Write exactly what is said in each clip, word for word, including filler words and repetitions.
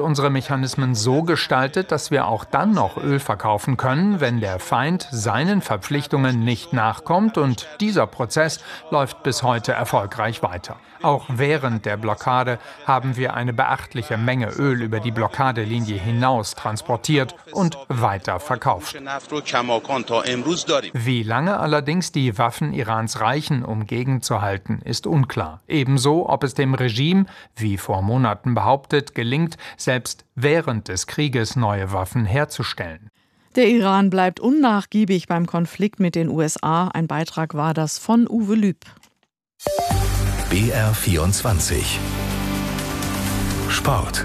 unsere Mechanismen so gestaltet, dass wir auch dann noch Öl verkaufen können, wenn der Feind seinen Verpflichtungen nicht nachkommt, und dieser Prozess läuft bis heute erfolgreich weiter. Auch während der Blockade haben wir eine beachtliche Menge Öl über die Blockadelinie hinaus transportiert und weiter verkauft. Wie lange allerdings die Waffen Irans reichen, um gegenzuhalten, ist unklar. Ebenso, ob es dem Regime, wie vor Monaten behauptet, gelingt, selbst während des Krieges neue Waffen herzustellen. Der Iran bleibt unnachgiebig beim Konflikt mit den U S A. Ein Beitrag war das von Uwe Lüb. B R vierundzwanzig Sport.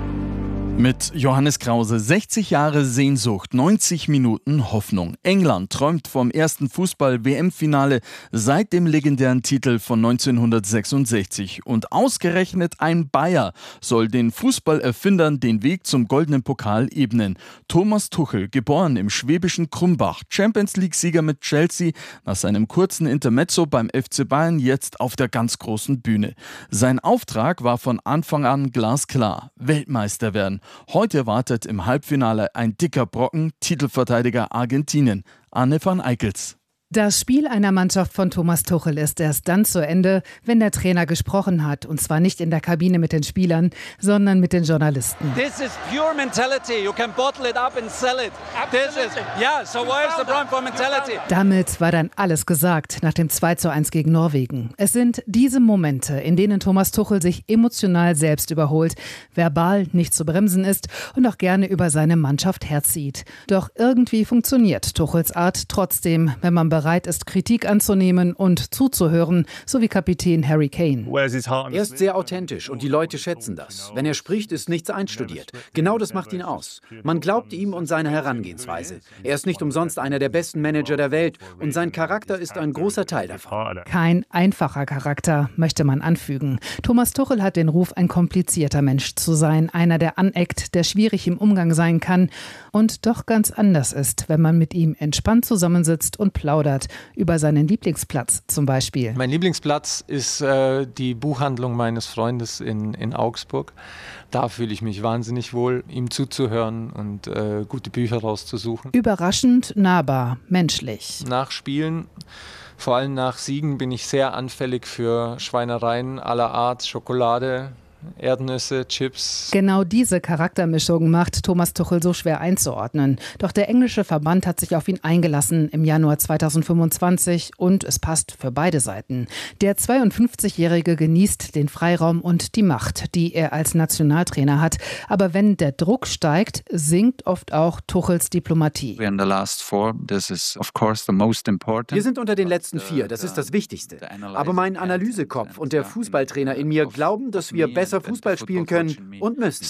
Mit Johannes Krause. sechzig Jahre Sehnsucht, neunzig Minuten Hoffnung. England träumt vom ersten Fußball-W M-Finale seit dem legendären Titel von neunzehnhundertsechsundsechzig. Und ausgerechnet ein Bayer soll den Fußballerfindern den Weg zum goldenen Pokal ebnen. Thomas Tuchel, geboren im schwäbischen Krumbach, Champions-League-Sieger mit Chelsea, nach seinem kurzen Intermezzo beim F C Bayern jetzt auf der ganz großen Bühne. Sein Auftrag war von Anfang an glasklar: Weltmeister werden. Heute wartet im Halbfinale ein dicker Brocken, Titelverteidiger Argentinien. Anne van Eickels. Das Spiel einer Mannschaft von Thomas Tuchel ist erst dann zu Ende, wenn der Trainer gesprochen hat. Und zwar nicht in der Kabine mit den Spielern, sondern mit den Journalisten. This is pure mentality. You can bottle it up and sell it. This is, yeah, so where's the problem for mentality? Damit war dann alles gesagt nach dem zwei zu eins gegen Norwegen. Es sind diese Momente, in denen Thomas Tuchel sich emotional selbst überholt, verbal nicht zu bremsen ist und auch gerne über seine Mannschaft herzieht. Doch irgendwie funktioniert Tuchels Art trotzdem, wenn man bereit ist, Kritik anzunehmen und zuzuhören, so wie Kapitän Harry Kane. Er ist sehr authentisch und die Leute schätzen das. Wenn er spricht, ist nichts einstudiert. Genau das macht ihn aus. Man glaubt ihm und seiner Herangehensweise. Er ist nicht umsonst einer der besten Manager der Welt und sein Charakter ist ein großer Teil davon. Kein einfacher Charakter, möchte man anfügen. Thomas Tuchel hat den Ruf, ein komplizierter Mensch zu sein, einer, der aneckt, der schwierig im Umgang sein kann und doch ganz anders ist, wenn man mit ihm entspannt zusammensitzt und plaudert. Über seinen Lieblingsplatz zum Beispiel. Mein Lieblingsplatz ist äh, die Buchhandlung meines Freundes in, in Augsburg. Da fühle ich mich wahnsinnig wohl, ihm zuzuhören und äh, gute Bücher rauszusuchen. Überraschend nahbar, menschlich. Nach Spielen, vor allem nach Siegen, bin ich sehr anfällig für Schweinereien aller Art, Schokolade, Erdnüsse, Chips. Genau diese Charaktermischung macht Thomas Tuchel so schwer einzuordnen. Doch der englische Verband hat sich auf ihn eingelassen im Januar zweitausendfünfundzwanzig und es passt für beide Seiten. Der zweiundfünfzigjährige genießt den Freiraum und die Macht, die er als Nationaltrainer hat. Aber wenn der Druck steigt, sinkt oft auch Tuchels Diplomatie. Wir sind unter den letzten vier, das ist das Wichtigste. Aber mein Analysekopf und der Fußballtrainer in mir glauben, dass wir besser Fußball spielen können und müssen.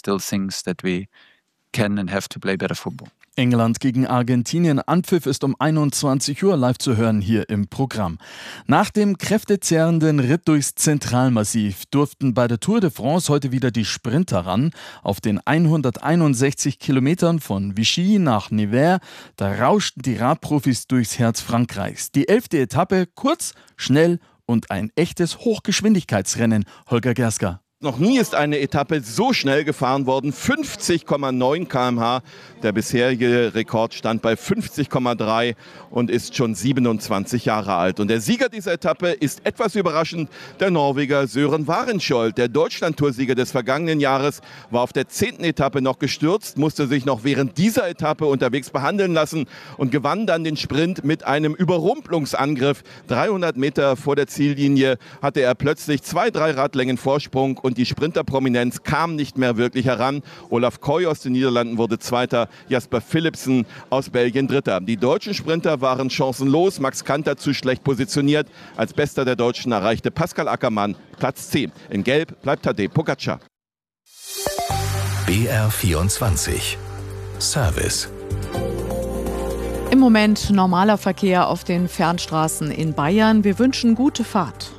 England gegen Argentinien. Anpfiff ist um einundzwanzig Uhr live zu hören hier im Programm. Nach dem kräftezehrenden Ritt durchs Zentralmassiv durften bei der Tour de France heute wieder die Sprinter ran. Auf den hunderteinundsechzig Kilometern von Vichy nach Nevers, da rauschten die Radprofis durchs Herz Frankreichs. Die elfte Etappe, kurz, schnell und ein echtes Hochgeschwindigkeitsrennen. Holger Gersker. Noch nie ist eine Etappe so schnell gefahren worden, fünfzig Komma neun Kilometer pro Stunde. Der bisherige Rekord stand bei fünfzig Komma drei und ist schon siebenundzwanzig Jahre alt. Und der Sieger dieser Etappe ist etwas überraschend der Norweger Søren Warenskjold. Der Deutschland-Toursieger des vergangenen Jahres war auf der zehnten Etappe noch gestürzt, musste sich noch während dieser Etappe unterwegs behandeln lassen und gewann dann den Sprint mit einem Überrumpelungsangriff. dreihundert Meter vor der Ziellinie hatte er plötzlich zwei, drei Radlängen Vorsprung und die Sprinterprominenz kam nicht mehr wirklich heran. Olaf Koy aus den Niederlanden wurde Zweiter, Jasper Philipsen aus Belgien Dritter. Die deutschen Sprinter waren chancenlos, Max Kanter zu schlecht positioniert. Als Bester der Deutschen erreichte Pascal Ackermann Platz zehn. In Gelb bleibt Tadej Pogačar. B R vierundzwanzig Service. Im Moment normaler Verkehr auf den Fernstraßen in Bayern. Wir wünschen gute Fahrt.